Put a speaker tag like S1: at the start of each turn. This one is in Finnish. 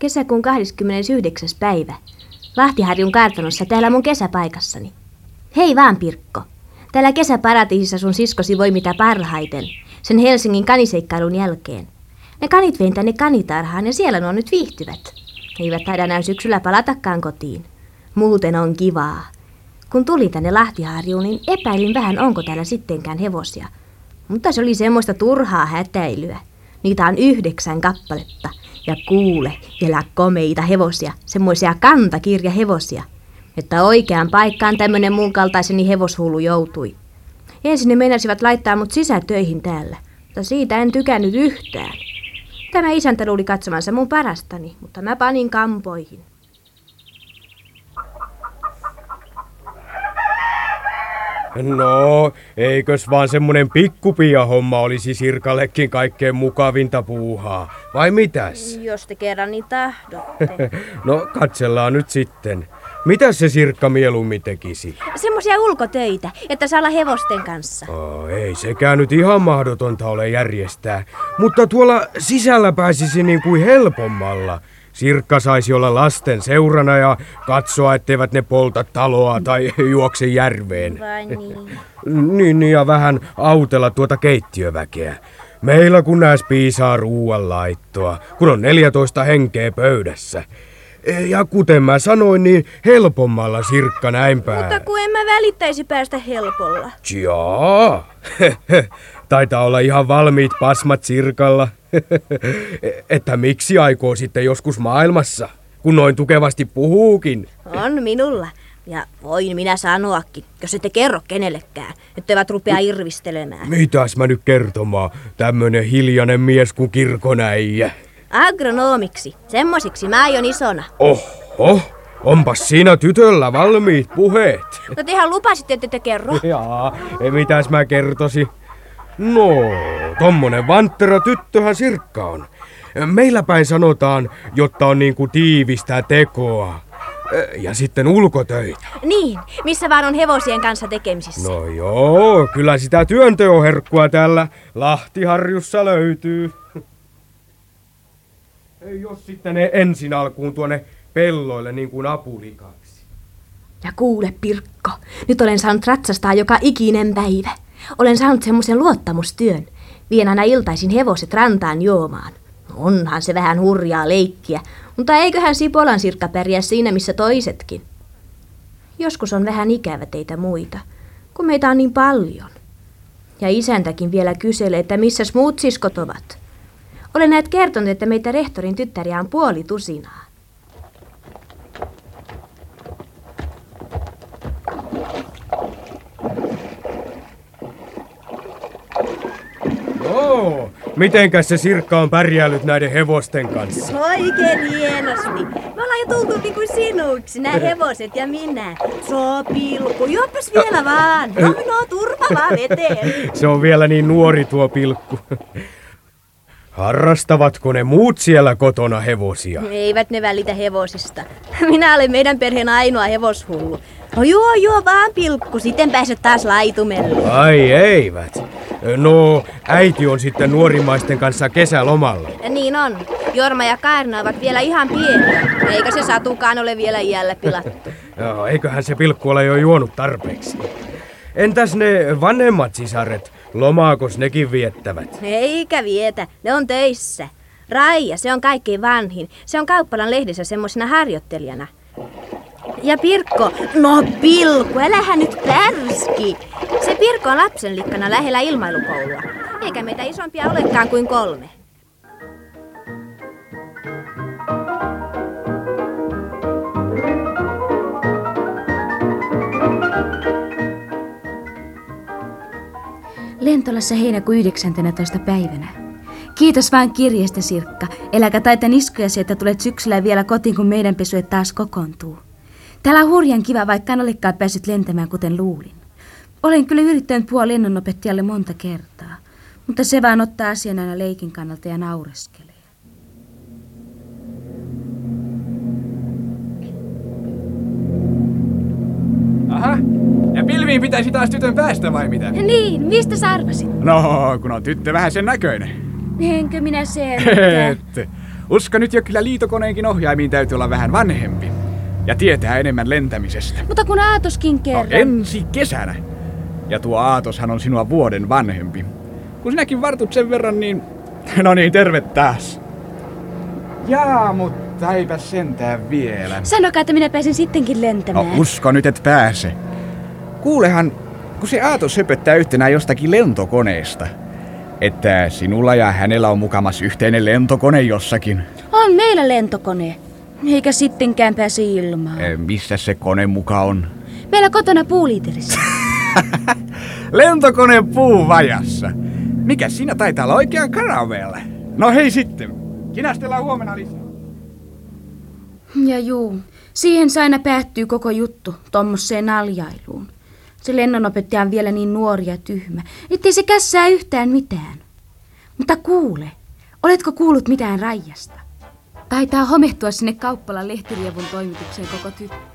S1: Kesäkuun 29. päivä. Lahtiharjun kartanossa täällä mun kesäpaikassani. Hei vaan, Pirkko. Täällä kesäparatiisissa sun siskosi voi mitä parhaiten. Sen Helsingin kaniseikkailun jälkeen. Ne kanit vein tänne kanitarhaan ja siellä nuo nyt viihtyvät. Eivät taida näin syksyllä palatakaan kotiin. Muuten on kivaa. Kun tulin tänne Lahtiharjuun, niin epäilin vähän, onko täällä sittenkään hevosia. Mutta se oli semmoista turhaa hätäilyä. Niitä on 9 kappaletta. Ja kuule, vielä komeita hevosia, semmoisia kantakirjahevosia. Että oikeaan paikkaan tämmönen mun kaltaiseni hevoshullu joutui. Ensin ne meinasivat laittaa mut sisätöihin täällä, mutta siitä en tykännyt yhtään. Tämä isäntä luuli katsomansa mun parastani, mutta mä panin kampoihin.
S2: No, eikös vaan semmonen pikkupia-homma olisi Sirkallekin kaikkein mukavinta puuhaa, vai mitäs?
S1: Jos te kerran niin tahdotte.
S2: No, katsellaan nyt sitten. Mitäs se Sirkka mieluummin tekisi?
S1: Semmoisia ulkotöitä, että saa olla hevosten kanssa.
S2: Ei sekään nyt ihan mahdotonta ole järjestää, mutta tuolla sisällä pääsisi niin kuin helpommalla. Sirkka saisi olla lasten seurana ja katsoa, etteivät ne polta taloa tai juokse järveen.
S1: Vai niin?
S2: Niin, ja vähän autella tuota keittiöväkeä. Meillä kun nääs piisaa ruuanlaittoa, kun on 14 henkeä pöydässä. Ja kuten mä sanoin, niin helpommalla Sirkka näin päin.
S1: Mutta kun en mä välittäisi päästä helpolla.
S2: Jaa, taitaa olla ihan valmiit pasmat Sirkalla. Että miksi aikoo sitten joskus maailmassa, kun noin tukevasti puhuukin?
S1: On minulla. Ja voin minä sanoakin, jos ette kerro kenellekään, etteivät rupea irvistelemään.
S2: Mitäs mä nyt kertomaan, tämmönen hiljainen mies kuin kirkonäijä?
S1: Agronomiksi, semmosiksi mä aion isona.
S2: Oho, onpas siinä tytöllä valmiit puheet.
S1: No tehän lupasitte, että te kerro.
S2: Jaa, mitäs mä kertosin? No, tommonen vanttera tyttöhän Sirkka on. Meillä päin sanotaan, jotta on niinku tiivistä tekoa. Ja sitten ulkotöitä.
S1: Niin, missä vaan on hevosien kanssa tekemisissä.
S2: No joo, kyllä sitä työnteoherkkua täällä Lahtiharjussa löytyy. Jos sitten ne ensin alkuun tuonne pelloille niin kuin apulikaksi.
S1: Ja kuule, Pirkko, nyt olen saanut ratsastaa joka ikinen päivä. Olen saanut semmoisen luottamustyön. Vien aina iltaisin hevoset rantaan juomaan. Onhan se vähän hurjaa leikkiä, mutta eiköhän Sipolan Sirkka pärjää siinä, missä toisetkin. Joskus on vähän ikävä teitä muita, kun meitä on niin paljon. Ja isäntäkin vielä kyselee, että missäs muut siskot ovat. Olen näet kertonut, että meitä rehtorin tyttäriä on 50.
S2: Joo, mitenkäs se Sirkka on pärjäillyt näiden hevosten kanssa?
S1: Oikein hienosti. Me ollaan jo tultu niin kuin sinuiksi, nämä hevoset ja minä. Pilkku, juopas vielä vaan. No, turpa vaan veteen.
S2: Se on vielä niin nuori tuo Pilkku. Harrastavatko ne muut siellä kotona hevosia?
S1: Eivät ne välitä hevosista. Minä olen meidän perheen ainoa hevoshullu. No joo vaan, Pilkku, sitten pääset taas laitumelle.
S2: Ai eivät. No, äiti on sitten nuorimaisten kanssa kesälomalla.
S1: Niin on. Jorma ja Kaarina ovat vielä ihan pieniä. Eikä se Satukaan ole vielä iällä pilattu.
S2: Joo, eiköhän se Pilkku ole jo juonut tarpeeksi. Entäs ne vanhemmat sisaret? Lomaakos nekin viettävät?
S1: Eikä vietä, ne on töissä. Raija, se on kaikkein vanhin. Se on Kauppalan lehdessä semmosena harjoittelijana. Ja Pirkko, no Pilkku, älähän nyt pärski. Se Pirkko on lapsenlikkana lähellä ilmailukoulua. Eikä meitä isompia olekaan kuin 3.
S3: Lentolassa heinäkuun 19. päivänä. Kiitos vaan kirjeestä, Sirkka. Eläkä taita niskojasi, että tulet syksyllä vielä kotiin, kun meidän pesue taas kokoontuu. Täällä on hurjan kiva, vaikka en olekaan päässyt lentämään, kuten luulin. Olen kyllä yrittänyt puhua lennonopettajalle monta kertaa, mutta se vaan ottaa asian aina leikin kannalta ja naureskelee.
S4: Aha, ja pilviin pitäisi taas tytön päästä vai mitä?
S1: Niin, mistä sä arvasit?
S4: No, kun on tyttö vähän sen näköinen.
S1: Enkö minä sen?
S4: Ette. Usko nyt jo, kyllä liitokoneenkin ohjaimiin täytyy olla vähän vanhempi. Ja tietää enemmän lentämisestä.
S3: Mutta kun Aatoskin kerran...
S4: No ensi kesänä. Ja tuo Aatoshan on sinua vuoden vanhempi. Kun sinäkin vartut sen verran, niin... No niin, terve taas. Jaa, mutta eipä sentään vielä.
S3: Sanokaa, että minä pääsen sittenkin lentämään.
S4: No usko nyt, et pääse. Kuulehan, kun se Aatos höpöttää yhtenään jostakin lentokoneesta. Että sinulla ja hänellä on mukamas yhteinen lentokone jossakin.
S3: On meillä lentokone. Eikä sittenkään pääse ilmaan.
S4: Missä se kone muka on?
S3: Meillä kotona puuliiterissä.
S4: Lentokone puuvajassa. Mikä siinä taitaa olla oikean karavella? No hei sitten. Kinastellaan huomenna lisää.
S3: Ja juu, siihen se aina päättyy koko juttu, tommoseen naljailuun. Se lennonopettaja on vielä niin nuori ja tyhmä, ettei se kässää yhtään mitään. Mutta kuule, oletko kuullut mitään Raijasta? Taitaa homehtua sinne Kauppalan lehtirievun toimitukseen koko tyttö.